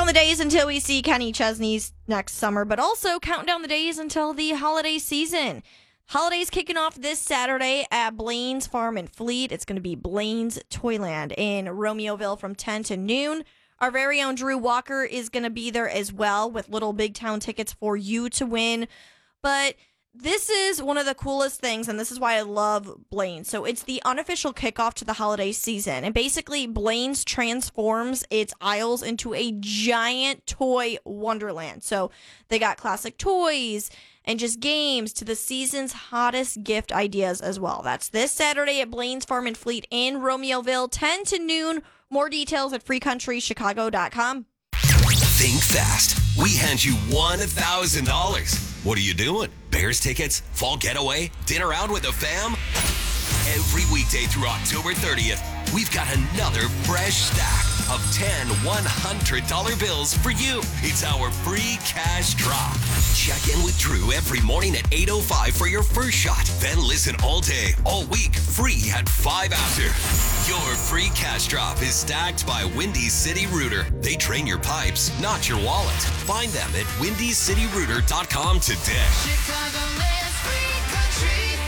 the days until we see Kenny Chesney's next summer, but also counting down the days until the holiday season. Holidays kicking off this Saturday at Blaine's Farm in Fleet. It's going to be Blaine's Toyland in Romeoville from 10 to noon. Our very own Drew Walker is going to be there as well with little big town tickets for you to win. But this is one of the coolest things, and this is why I love Blaine's. So it's the unofficial kickoff to the holiday season. And basically, Blaine's transforms its aisles into a giant toy wonderland. So they got classic toys and just games to the season's hottest gift ideas as well. That's this Saturday at Blaine's Farm and Fleet in Romeoville, 10 to noon. More details at freecountrychicago.com. Think fast. We hand you $1,000. What are you doing? Bears tickets? Fall getaway? Dinner out with the fam? Every weekday through October 30th, we've got another fresh stack of 10 $100 bills for you. It's our free cash drop. Check in with Drew every morning at 8:05 for your first shot. Then listen all day, all week, free at 5 after. Your free cash drop is stacked by Windy City Rooter. They drain your pipes, not your wallet. Find them at windycityrooter.com today. Chicagoland's free country.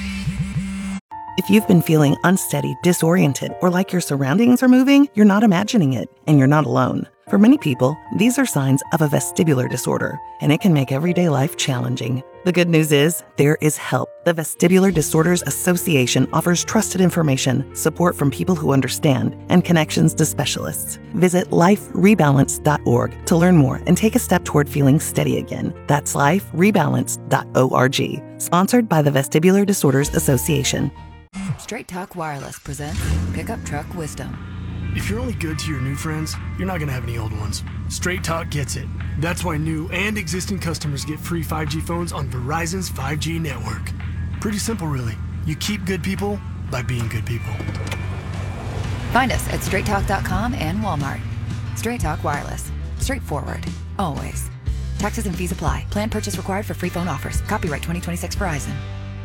If you've been feeling unsteady, disoriented, or like your surroundings are moving, you're not imagining it, and you're not alone. For many people, these are signs of a vestibular disorder, and it can make everyday life challenging. The good news is, there is help. The Vestibular Disorders Association offers trusted information, support from people who understand, and connections to specialists. Visit liferebalance.org to learn more and take a step toward feeling steady again. That's liferebalance.org. Sponsored by the Vestibular Disorders Association. Straight Talk Wireless presents Pickup Truck Wisdom. If you're only good to your new friends, you're not going to have any old ones. Straight Talk gets it. That's why new and existing customers get free 5G phones on Verizon's 5G network. Pretty simple, really. You keep good people by being good people. Find us at straighttalk.com and Walmart. Straight Talk Wireless. Straightforward. Always. Taxes and fees apply. Plan purchase required for free phone offers. Copyright 2026 Verizon.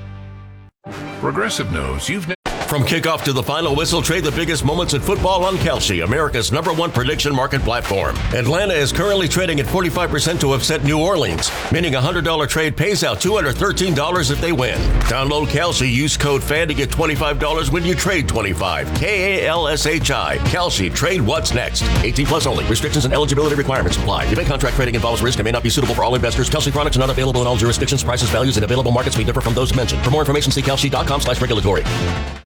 Progressive knows you've From kickoff to the final whistle, trade the biggest moments in football on Kalshi, America's #1 prediction market platform. Atlanta is currently trading at 45% to upset New Orleans, meaning a $100 trade pays out $213 if they win. Download Kalshi, use code FAN to get $25 when you trade 25. KALSHI. Kalshi, trade what's next. 18 plus only. Restrictions and eligibility requirements apply. Event contract trading involves risk and may not be suitable for all investors. Kalshi products are not available in all jurisdictions. Prices, values, and available markets may differ from those mentioned. For more information, see kalshi.com/regulatory.